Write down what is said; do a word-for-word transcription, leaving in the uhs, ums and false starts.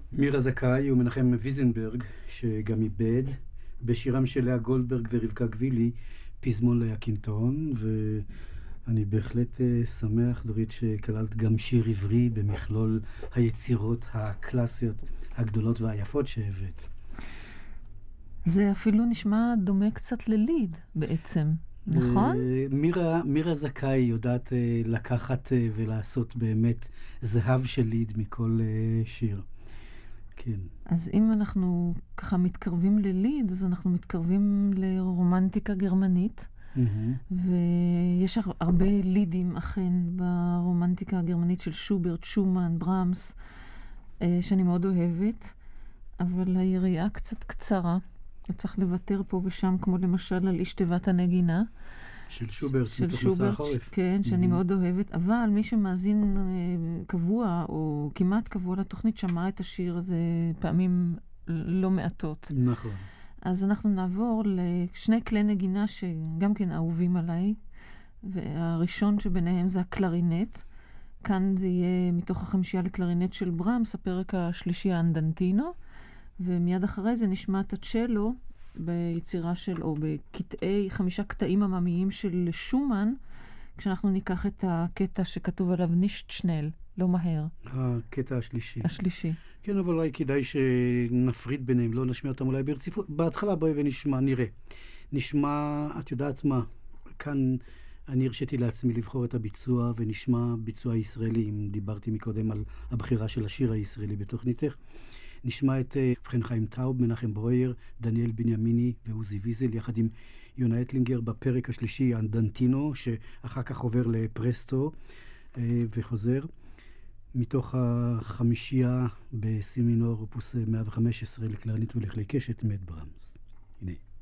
מירה זכאי ומנחם ויזנברג, שגם איבד, בשירם של לאה גולדברג ורבקה גבילי, פזמון ליקינטון, ואני בהחלט שמח, דורית, שכללת גם שיר עברי במכלול היצירות הקלאסיות הגדולות והיפות שהבאת. זה אפילו נשמע דומה קצת לליד בעצם, נכון? מירה, מירה זכאי יודעת לקחת ולעשות באמת זהב של ליד מכל שיר. כן. אז אם אנחנו ככה מתקרבים לליד, אז אנחנו מתקרבים לרומנטיקה גרמנית, Mm-hmm. ויש הרבה לידים אכן ברומנטיקה הגרמנית של שוברט, שומן, ברמס, שאני מאוד אוהבת, אבל היריעה קצת קצרה, וצריך לוותר פה ושם, כמו למשל על איש תיבת הנגינה. של שוברט, של מתוך שוברט, מסע החורף. כן, שאני Mm-hmm. מאוד אוהבת, אבל מי שמאזין קבוע, או כמעט קבוע לתוכנית, שמע את השיר הזה פעמים לא מעטות. נכון. אז אנחנו נעבור לשני כלי נגינה שגם כן אהובים עליי, והראשון שביניהם זה הקלרינט. כאן זה יהיה מתוך החמישייה לקלרינט של ברמס, הפרק השלישי האנדנטינו, ומיד אחרי זה נשמע את הצ'לו ביצירה של, או בקטעי, חמישה קטעים עממיים של שומן, כשאנחנו ניקח את הקטע שכתוב עליו נישט שנל, לא מהר. הקטע השלישי. השלישי. כן, אבל אולי כדאי שנפריד ביניהם, לא נשמיע אותם אולי ברציפות. בהתחלה בואי ונשמע, נראה. נשמע, את יודעת מה, כאן אני הרשיתי לעצמי לבחור את הביצוע, ונשמע ביצוע ישראלי, אם דיברתי מקודם על הבחירה של השיר הישראלי בתוכניתך. נשמע את ובכן חיים טאוב, מנחם ברויר, דניאל בנימיני ועוזי ויזל, יחד עם יונה אטלינגר בפרק השלישי, אנדנטינו, שאחר כך עובר לפרסטו וחוזר. מתוך החמישייה בסי מינור, אופוס מאה וחמש עשרה לקלרינט ולכלי קשת, מאת ברמס. הנה.